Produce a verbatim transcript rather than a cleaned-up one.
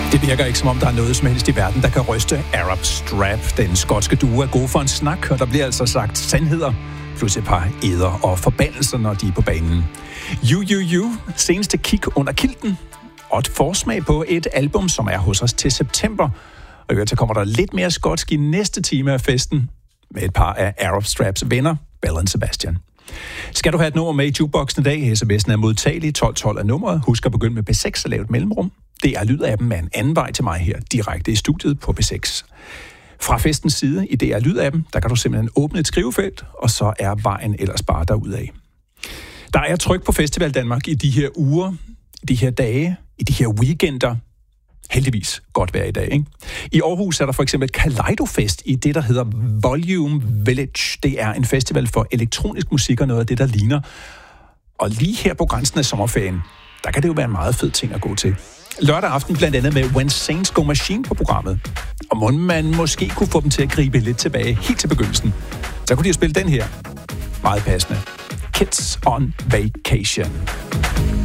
Det virker ikke som om, der er noget som helst i verden, der kan ryste Arab Strap. Den skotske duo er god for en snak, og der bliver altså sagt sandheder, plus et par eder og forbandelser, når de er på banen. You, you, you. Seneste kig under kilten. Og et forsmag på et album, som er hos os til september. Og i øvrigt, så kommer der lidt mere skotsk i næste time af festen med et par af Arab Straps venner, Bell og Sebastian. Skal du have et nummer med i jukeboxen i dag? sms'en er modtagelig. tolv tolv er nummeret. Husk at begynde med B seks og lave et mellemrum. Det er lydappen med en anden vej til mig her, direkte i studiet på B seks. Fra festens side i D R Lydappen, der kan du simpelthen åbne et skrivefelt, og så er vejen ellers bare derudad. Der er tryk på Festival Danmark i de her uger, i de her dage, i de her weekender. Heldigvis godt vejr i dag, ikke? I Aarhus er der for eksempel Kaleidofest i det, der hedder Volume Village. Det er en festival for elektronisk musik og noget af det, der ligner. Og lige her på grænsen af sommerferien, der kan det jo være en meget fed ting at gå til. Lørdag aften blandt andet med When Saints Go Machine på programmet. Og må man måske kunne få dem til at gribe lidt tilbage, helt til begyndelsen. Så kunne de jo spille den her. Meget passende. Kids on Vacation.